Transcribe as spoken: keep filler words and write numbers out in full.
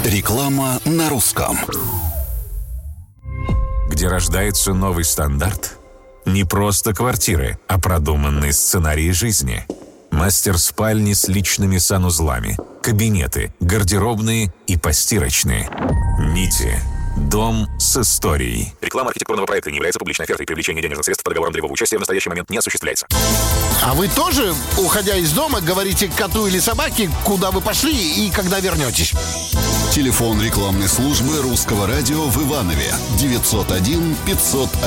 Реклама на русском. Где рождается новый стандарт? Не просто квартиры, а продуманные сценарии жизни. Мастер спальни с личными санузлами, кабинеты, гардеробные и постирочные. Нити. Дом с историей. Реклама архитектурного проекта не является публичной офертой. Привлечение денежных средств по договорам долевого участия в настоящий момент не осуществляется. А вы тоже, уходя из дома, говорите коту или собаке, куда вы пошли и когда вернетесь? Телефон рекламной службы Русского радио в Иванове девятьсот один пятьсот